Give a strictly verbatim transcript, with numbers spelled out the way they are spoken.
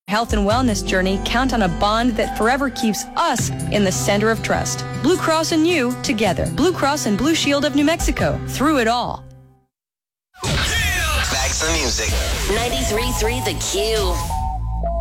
health and wellness journey, count on a bond that forever keeps us in the center of trust. Blue Cross and you, together. Blue Cross and Blue Shield of New Mexico, through it all. Back to the music. ninety-three point three The Q.